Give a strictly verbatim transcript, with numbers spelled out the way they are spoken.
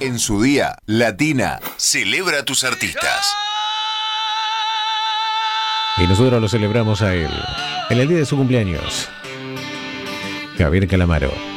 En su día, Latina celebra a tus artistas. Y nosotros lo celebramos a él en el día de su cumpleaños. Javier Calamaro.